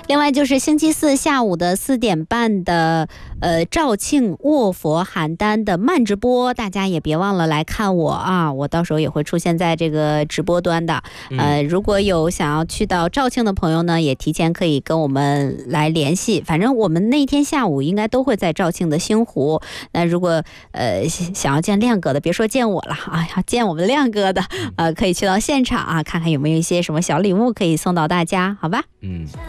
另外就是星期四下午的4点半的肇庆卧佛邯郸的慢直播，大家也别忘了来看我啊，我到时候也会出现在这个直播端的。如果有想要去到肇庆的朋友呢，也提前可以跟我们来联系，反正我们那天下午应该都会在肇庆的星湖。那如果想要见亮哥的，别说见我了啊，要见我们亮哥的可以去到现场啊，看看有没有一些什么小礼物可以送到大家，好吧？